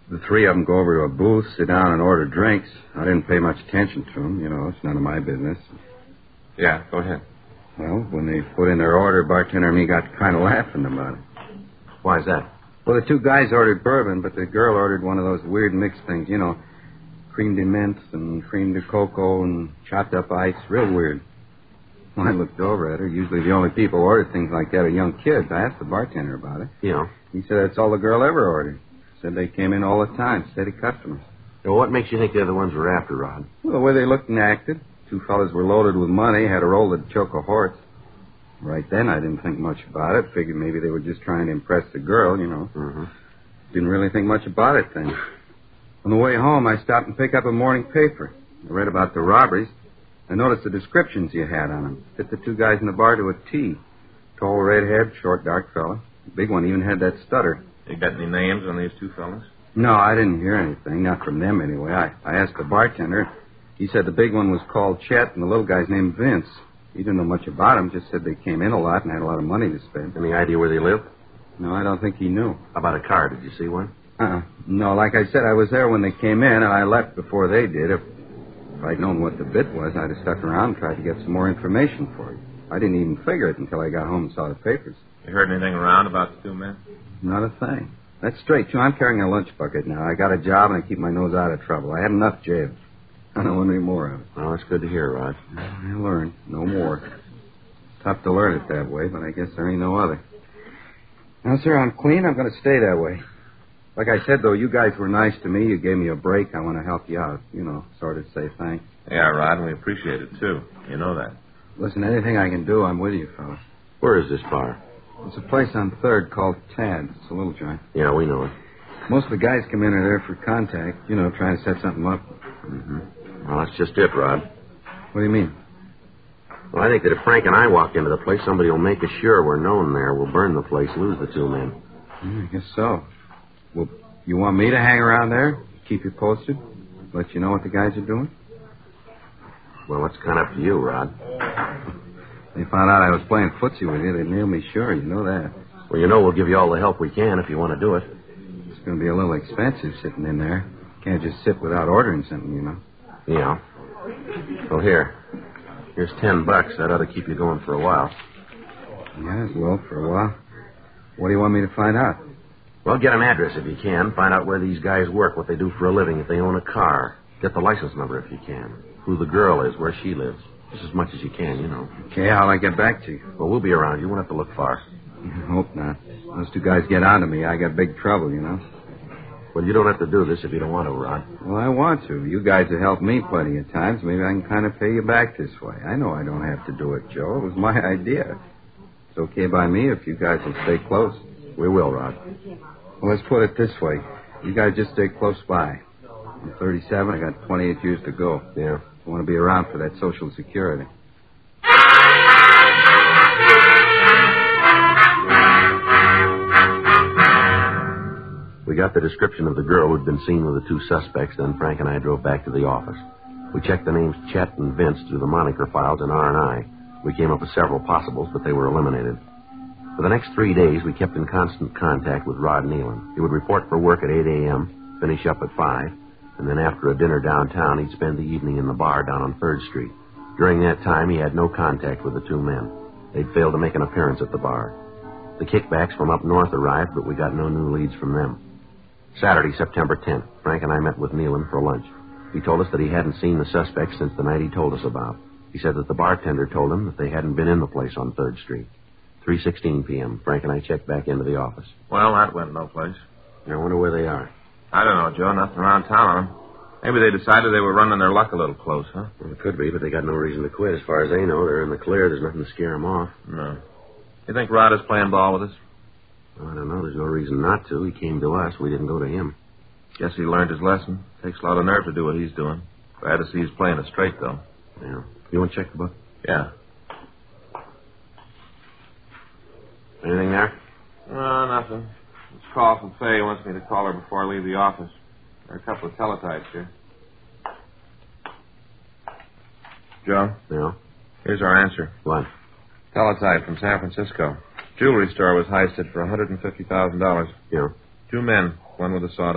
The three of them go over to a booth, sit down, and order drinks. I didn't pay much attention to them. You know, it's none of my business. Yeah, go ahead. Well, when they put in their order, bartender and me got kind of laughing about it. Why is that? Well, the two guys ordered bourbon, but the girl ordered one of those weird mixed things, you know, cream de mint and cream de cocoa and chopped up ice. Real weird. When I looked over at her, usually the only people who order things like that are young kids. I asked the bartender about it. Yeah. He said that's all the girl ever ordered. Said they came in all the time, steady customers. Well, what makes you think they're the ones we're after, Rod? Well, the way they looked and acted. Two fellas were loaded with money, had a roll that'd choke a horse. Right then, I didn't think much about it. Figured maybe they were just trying to impress the girl, you know. Mm-hmm. Didn't really think much about it then. On the way home, I stopped and picked up a morning paper. I read about the robberies. I noticed the descriptions you had on them. Fit the two guys in the bar to a T. Tall, redhead, short, dark fella. The big one even had that stutter. You got any names on these two fellas? No, I didn't hear anything. Not from them, anyway. I asked the bartender. He said the big one was called Chet, and the little guy's named Vince. He didn't know much about them, just said they came in a lot and had a lot of money to spend. Any idea where they live? No, I don't think he knew. How about a car? Did you see one? No, like I said, I was there when they came in, and I left before they did. If I'd known what the bit was, I'd have stuck around and tried to get some more information for you. I didn't even figure it until I got home and saw the papers. You heard anything around about the two men? Not a thing. That's straight, too. I'm carrying a lunch bucket now. I got a job, and I keep my nose out of trouble. I had enough jabs. I don't want any more of it. Well, that's good to hear, Rod. I learned. No more. Tough to learn it that way, but I guess there ain't no other. Now, sir, I'm clean. I'm going to stay that way. Like I said, though, you guys were nice to me. You gave me a break. I want to help you out. You know, sort of say thanks. Yeah, Rod, and we appreciate it, too. You know that. Listen, anything I can do, I'm with you, fellas. Where is this bar? It's a place on 3rd called Tad. It's a little joint. Yeah, we know it. Most of the guys come in are there for contact. You know, trying to set something up. Mm-hmm. Well, that's just it, Rod. What do you mean? Well, I think that if Frank and I walk into the place, somebody will make us sure we're known there. We'll burn the place, lose the two men. I guess so. Well, you want me to hang around there? Keep you posted? Let you know what the guys are doing? Well, it's kind of up to you, Rod. They found out I was playing footsie with you. They'd nail me sure. You know that. Well, you know we'll give you all the help we can if you want to do it. It's going to be a little expensive sitting in there. Can't just sit without ordering something, you know. Yeah. Well, here's $10. That ought to keep you going for a while. Yeah, it will for a while. What do you want me to find out? Well, get an address if you can. Find out where these guys work, what they do for a living, if they own a car. Get the license number if you can. Who the girl is, where she lives. Just as much as you can, you know. Okay, how'll I get back to you? Well, we'll be around. You won't have to look far. I hope not. Those two guys get onto me, I got big trouble, you know. Well, you don't have to do this if you don't want to, Rod. Well, I want to. You guys have helped me plenty of times. Maybe I can kind of pay you back this way. I know I don't have to do it, Joe. It was my idea. It's okay by me if you guys will stay close. We will, Rod. Well, let's put it this way. You guys just stay close by. I'm 37. I got 28 years to go. Yeah. I want to be around for that Social Security. We got the description of the girl who'd been seen with the two suspects, then Frank and I drove back to the office. We checked the names Chet and Vince through the moniker files in R&I. We came up with several possibles, but they were eliminated. For the next 3 days, we kept in constant contact with Rod Nealon. He would report for work at 8 a.m., finish up at 5, and then after a dinner downtown, he'd spend the evening in the bar down on 3rd Street. During that time, he had no contact with the two men. They'd failed to make an appearance at the bar. The kickbacks from up north arrived, but we got no new leads from them. Saturday, September 10th, Frank and I met with Nealon for lunch. He told us that he hadn't seen the suspects since the night he told us about. He said that the bartender told him that they hadn't been in the place on 3rd Street. 3:16 p.m. Frank and I checked back into the office. Well, that went no place. I wonder where they are. I don't know, Joe. Nothing around town on them. Maybe they decided they were running their luck a little close, huh? Well, it could be, but they got no reason to quit. As far as they know, they're in the clear. There's nothing to scare them off. No. You think Rod is playing ball with us? Well, I don't know. There's no reason not to. He came to us. We didn't go to him. Guess he learned his lesson. Takes a lot of nerve to do what he's doing. Glad to see he's playing it straight, though. Yeah. You want to check the book? Yeah. Anything there? Nothing. This call from Faye wants me to call her before I leave the office. There are a couple of teletypes here. Joe? Yeah. Here's our answer. What? Teletype from San Francisco. Jewelry store was heisted for $150,000. Yeah. 2 men, one with a sawed